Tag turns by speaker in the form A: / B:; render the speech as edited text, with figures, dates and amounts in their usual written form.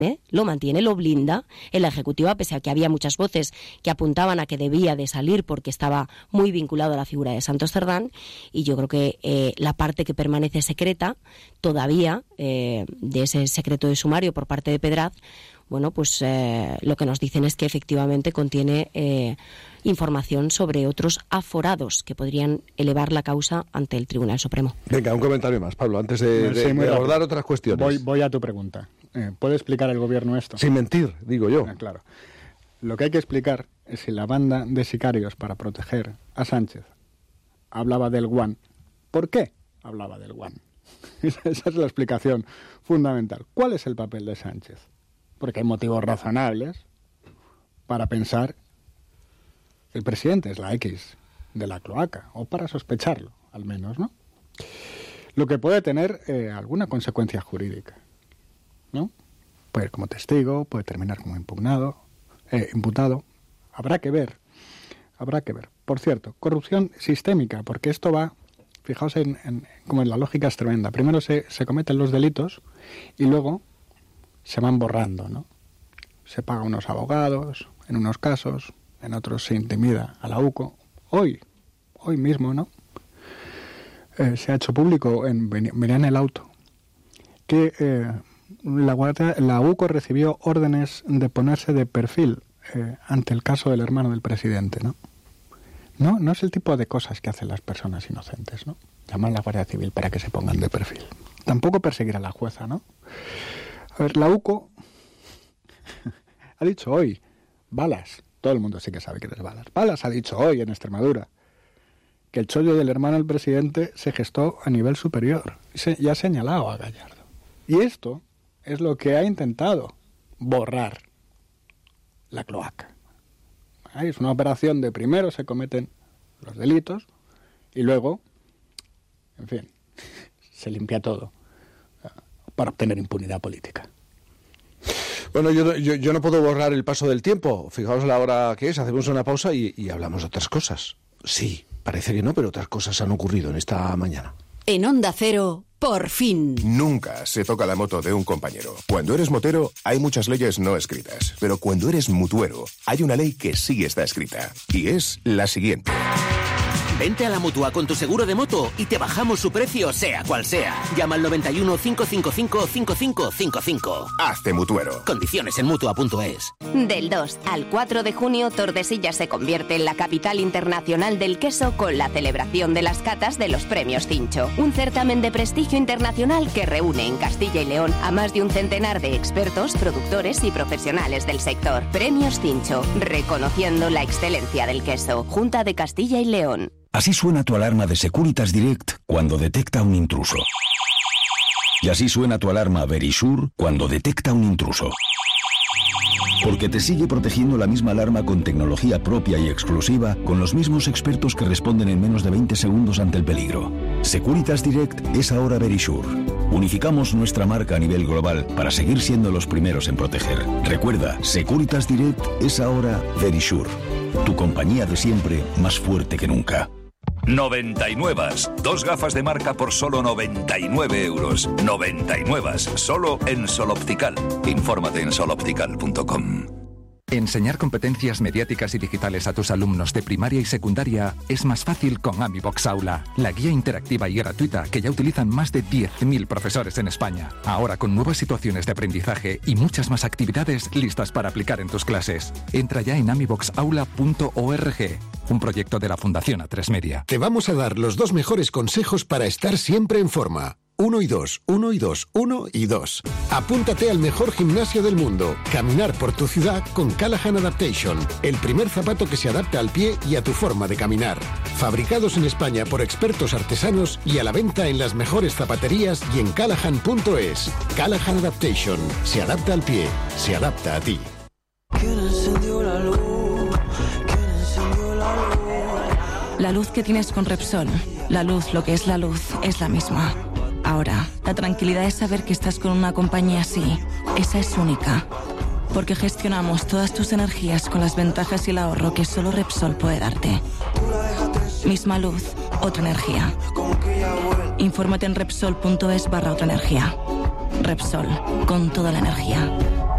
A: lo blinda en la ejecutiva, pese a que había muchas voces que apuntaban a que debía de salir porque estaba muy vinculado a la figura de Santos Cerdán, y yo creo que la parte que permanece secreta todavía, de ese secreto de sumario por parte de Pedraz, bueno, pues lo que nos dicen es que efectivamente contiene información sobre otros aforados que podrían elevar la causa ante el Tribunal Supremo.
B: Venga, un comentario más, Pablo, antes de abordar otras cuestiones.
C: Voy a tu pregunta. ¿Puede explicar el gobierno esto?
B: Sin mentir, digo yo.
C: Claro. Lo que hay que explicar es si la banda de sicarios para proteger a Sánchez hablaba del One. ¿Por qué hablaba del One? Esa es la explicación fundamental. ¿Cuál es el papel de Sánchez? Porque hay motivos razonables para pensar que el presidente es la X de la cloaca, o para sospecharlo, al menos, ¿no? Lo que puede tener alguna consecuencia jurídica, ¿no? Puede ir como testigo, puede terminar como imputado. Habrá que ver. Por cierto, corrupción sistémica, porque esto va, fijaos como en la lógica es tremenda. Primero se cometen los delitos y luego se van borrando, ¿no? Se paga a unos abogados, en unos casos, en otros se intimida a la UCO. Hoy mismo, ¿no? Se ha hecho público, venía en el auto, que la UCO recibió órdenes de ponerse de perfil ante el caso del hermano del presidente, ¿no? No es el tipo de cosas que hacen las personas inocentes, ¿no? Llamar a la Guardia Civil para que se pongan de perfil. Tampoco perseguir a la jueza, ¿no? A ver, la UCO ha dicho hoy, Balas, todo el mundo sí que sabe que es Balas. Balas ha dicho hoy en Extremadura que el chollo del hermano del presidente se gestó a nivel superior. Y ha señalado a Gallardo. Y esto es lo que ha intentado borrar la cloaca. Es una operación de primero se cometen los delitos y luego, en fin, se limpia todo para obtener impunidad política.
B: Bueno, yo no puedo borrar el paso del tiempo. Fijaos la hora que es, hacemos una pausa y hablamos de otras cosas. Sí, parece que no, pero otras cosas han ocurrido en esta mañana.
D: En Onda Cero, por fin.
E: Nunca se toca la moto de un compañero. Cuando eres motero, hay muchas leyes no escritas. Pero cuando eres mutuero, hay una ley que sí está escrita. Y es la siguiente.
F: Vente a la Mutua con tu seguro de moto y te bajamos su precio, sea cual sea. Llama al 91 555 5555.
E: Hazte mutuero.
F: Condiciones en Mutua.es.
G: Del 2 al 4 de junio, Tordesillas se convierte en la capital internacional del queso con la celebración de las catas de los Premios Cincho. Un certamen de prestigio internacional que reúne en Castilla y León a más de un centenar de expertos, productores y profesionales del sector. Premios Cincho, reconociendo la excelencia del queso. Junta de Castilla y León.
H: Así suena tu alarma de Securitas Direct cuando detecta un intruso. Y así suena tu alarma Verisure cuando detecta un intruso. Porque te sigue protegiendo la misma alarma con tecnología propia y exclusiva, con los mismos expertos que responden en menos de 20 segundos ante el peligro. Securitas Direct es ahora Verisure. Unificamos nuestra marca a nivel global para seguir siendo los primeros en proteger. Recuerda, Securitas Direct es ahora Verisure. Tu compañía de siempre, más fuerte que nunca.
I: 99. 2 gafas de marca por solo 99 euros. 99. Solo en Sol Optical. Infórmate en soloptical.com.
J: Enseñar competencias mediáticas y digitales a tus alumnos de primaria y secundaria es más fácil con AmiBox Aula, la guía interactiva y gratuita que ya utilizan más de 10.000 profesores en España. Ahora con nuevas situaciones de aprendizaje y muchas más actividades listas para aplicar en tus clases. Entra ya en amiboxaula.org, un proyecto de la Fundación A3 Media.
K: Te vamos a dar los 2 mejores consejos para estar siempre en forma. 1 y 2, 1 y 2, 1 y 2. Apúntate al mejor gimnasio del mundo. Caminar por tu ciudad con Callahan Adaptation. El primer zapato que se adapta al pie y a tu forma de caminar. Fabricados en España por expertos artesanos y a la venta en las mejores zapaterías y en callahan.es. Callahan Adaptation. Se adapta al pie. Se adapta a ti.
L: ¿Quién encendió la luz? ¿Quién encendió la luz?
M: La luz que tienes con Repsol. La luz, lo que es la luz, es la misma. Ahora, la tranquilidad es saber que estás con una compañía así. Esa es única. Porque gestionamos todas tus energías con las ventajas y el ahorro que solo Repsol puede darte. Misma luz, otra energía. Infórmate en Repsol.es/otra energía. Repsol, con toda la energía.